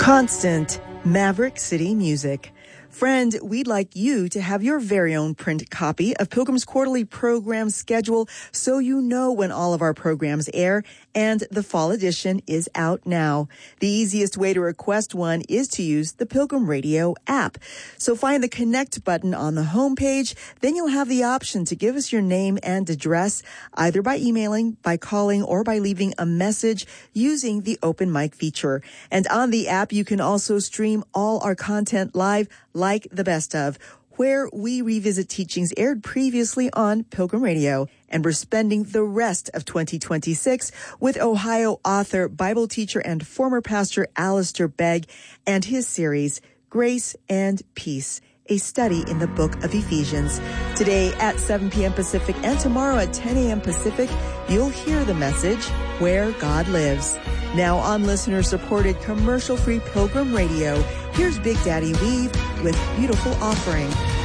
Constant, Maverick City Music. Friend, we'd like you to have your very own print copy of Pilgrim's quarterly program schedule so you know when all of our programs air, and the fall edition is out now. The easiest way to request one is to use the Pilgrim Radio app. So find the Connect button on the homepage, then you'll have the option to give us your name and address, either by emailing, by calling, or by leaving a message using the open mic feature. And on the app, you can also stream all our content live, like the best of, where we revisit teachings aired previously on Pilgrim Radio. And we're spending the rest of 2026 with Ohio author, Bible teacher, and former pastor Alistair Begg and his series, Grace and Peace, a study in the book of Ephesians. Today at 7 p.m. Pacific and tomorrow at 10 a.m. Pacific, you'll hear the message, Where God Lives. Now on listener-supported commercial-free Pilgrim Radio, here's Big Daddy Weave with Beautiful Offering.